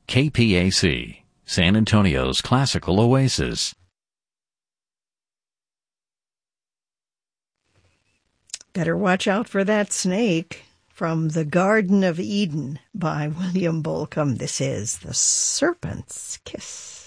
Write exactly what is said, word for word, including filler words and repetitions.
K P A C, San Antonio's classical oasis. Better watch out for that snake. From The Garden of Eden by William Bolcom, this is The Serpent's Kiss.